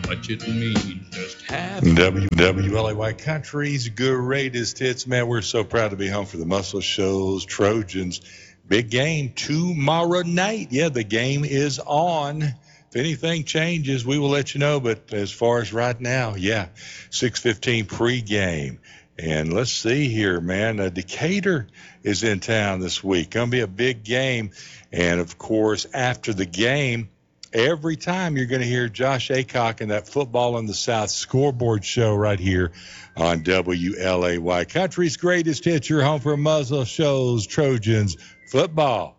much it means. Just have WLAY Country's greatest hits, man. We're so proud to be home for the Muscle Shoals Trojans. Big game tomorrow night. Yeah, the game is on. If anything changes, we will let you know. But as far as right now, yeah, 6:15 pregame. And let's see here, man. Decatur is in town this week. Going to be a big game. And, of course, after the game, every time you're going to hear Josh Aycock in that Football in the South scoreboard show right here on WLAY. Country's greatest hits. Your home for Muscle Shoals Trojans football.